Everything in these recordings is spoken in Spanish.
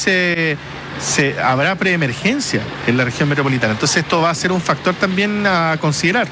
habrá preemergencia en la región metropolitana. Entonces esto va a ser un factor también a considerar.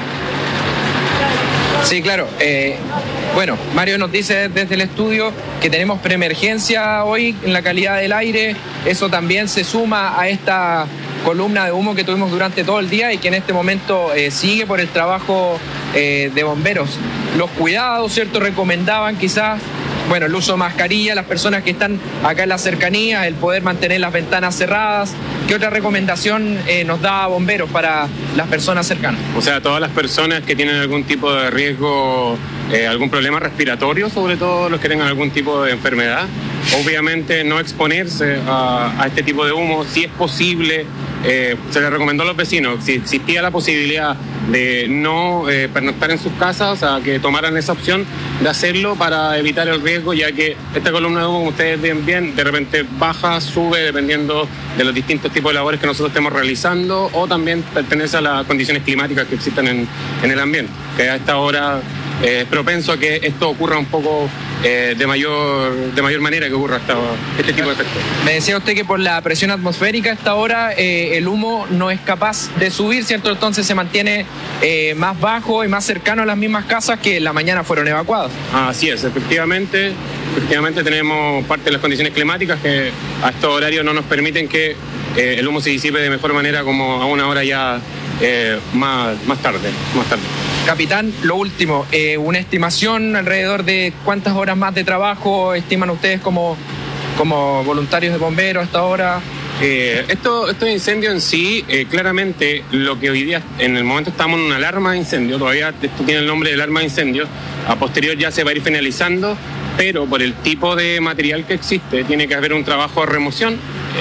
Sí, claro. Bueno, Mario nos dice desde el estudio que tenemos preemergencia hoy en la calidad del aire. Eso también se suma a esta columna de humo que tuvimos durante todo el día y que en este momento sigue por el trabajo de bomberos. Los cuidados, ¿cierto? Recomendaban quizás, bueno, el uso de mascarilla, las personas que están acá en la cercanía, el poder mantener las ventanas cerradas. ¿Qué otra recomendación nos da Bomberos para las personas cercanas? O sea, todas las personas que tienen algún tipo de riesgo, algún problema respiratorio, sobre todo los que tengan algún tipo de enfermedad, obviamente no exponerse a este tipo de humo. Si es posible, se les recomendó a los vecinos, si existía la posibilidad de no pernoctar en sus casas, o sea, que tomaran esa opción de hacerlo para evitar el riesgo, ya que esta columna de humo, como ustedes ven bien, de repente baja, sube, dependiendo de los distintos tipos de labores que nosotros estemos realizando, o también pertenece a las condiciones climáticas que existen en el ambiente, que a esta hora es propenso a que esto ocurra un poco de mayor manera que ocurra este tipo de efectos. Me decía usted que por la presión atmosférica a esta hora el humo no es capaz de subir, ¿cierto? Entonces se mantiene más bajo y más cercano a las mismas casas que en la mañana fueron evacuadas. Así es, efectivamente tenemos parte de las condiciones climáticas que a estos horarios no nos permiten que el humo se disipe de mejor manera como a una hora ya más tarde. Capitán, lo último, una estimación alrededor de cuántas horas más de trabajo estiman ustedes como voluntarios de bomberos hasta ahora. Estos incendios en sí, claramente lo que hoy día, en el momento estamos en una alarma de incendio, todavía esto tiene el nombre de alarma de incendio, a posterior ya se va a ir finalizando, pero por el tipo de material que existe tiene que haber un trabajo de remoción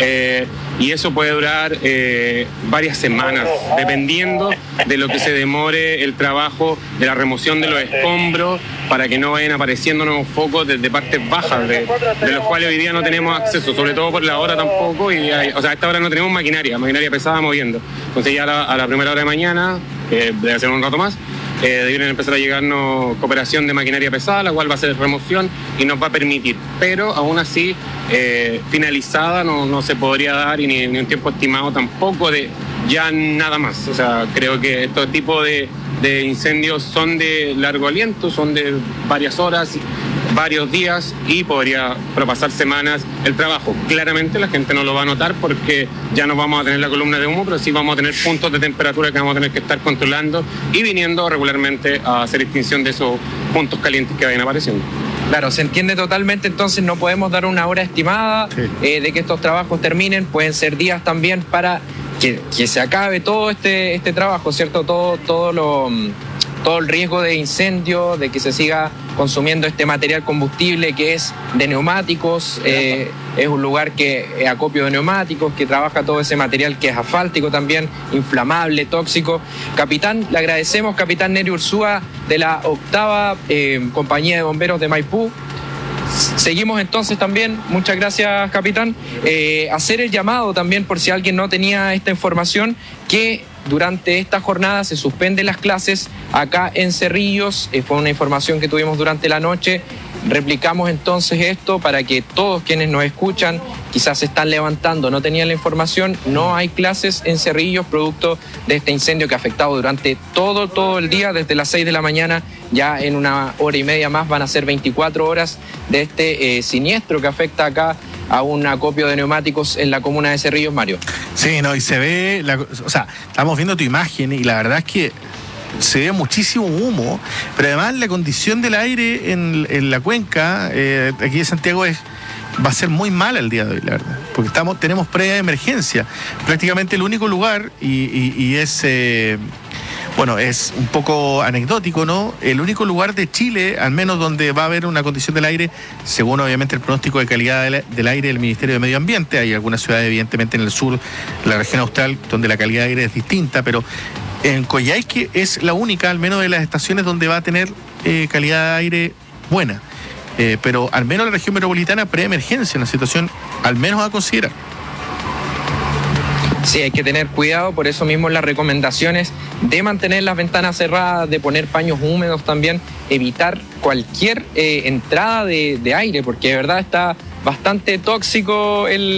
y eso puede durar varias semanas, dependiendo de lo que se demore el trabajo de la remoción de los escombros para que no vayan apareciendo nuevos focos desde partes bajas, de los cuales hoy día no tenemos acceso, sobre todo por la hora tampoco, o sea, a esta hora no tenemos maquinaria pesada moviendo. Entonces ya a la primera hora de mañana, debe ser un rato más, deberían empezar a llegarnos cooperación de maquinaria pesada, la cual va a ser remoción y nos va a permitir, pero aún así finalizada no se podría dar y ni un tiempo estimado tampoco de ya nada más. O sea, creo que estos tipos de incendios son de largo aliento, son de varias horas, varios días y podría propasar semanas el trabajo. Claramente la gente no lo va a notar porque ya no vamos a tener la columna de humo, pero sí vamos a tener puntos de temperatura que vamos a tener que estar controlando y viniendo regularmente a hacer extinción de esos puntos calientes que vayan apareciendo. Claro, se entiende totalmente, entonces no podemos dar una hora estimada de que estos trabajos terminen, pueden ser días también para que se acabe todo este trabajo, ¿cierto? Todo el riesgo de incendio, de que se siga consumiendo este material combustible que es de neumáticos, es un lugar que acopio de neumáticos, que trabaja todo ese material que es asfáltico también, inflamable, tóxico. Capitán, le agradecemos, capitán Neri Ursúa de la 8ª Compañía de Bomberos de Maipú. Seguimos entonces también, muchas gracias capitán, hacer el llamado también por si alguien no tenía esta información, que durante esta jornada se suspenden las clases acá en Cerrillos, fue una información que tuvimos durante la noche. Replicamos entonces esto para que todos quienes nos escuchan quizás se están levantando, no tenían la información, no hay clases en Cerrillos producto de este incendio que ha afectado durante todo el día, desde las 6 de la mañana, ya en una hora y media más van a ser 24 horas de este siniestro que afecta acá a un acopio de neumáticos en la comuna de Cerrillos, Mario. Sí, no, y se ve, o sea, estamos viendo tu imagen y la verdad es que se ve muchísimo humo, pero además la condición del aire en la cuenca aquí de Santiago va a ser muy mala el día de hoy, la verdad, porque tenemos pre-emergencia. Prácticamente el único lugar, y es, bueno, es un poco anecdótico, ¿no? El único lugar de Chile, al menos donde va a haber una condición del aire, según obviamente el pronóstico de calidad del aire del Ministerio de Medio Ambiente. Hay algunas ciudades, evidentemente, en el sur, la región austral, donde la calidad de aire es distinta, pero en Coyhaique es la única, al menos de las estaciones, donde va a tener calidad de aire buena. Pero al menos la región metropolitana, preemergencia, una situación al menos a considerar. Sí, hay que tener cuidado, por eso mismo las recomendaciones de mantener las ventanas cerradas, de poner paños húmedos también, evitar cualquier entrada de aire, porque de verdad está bastante tóxico el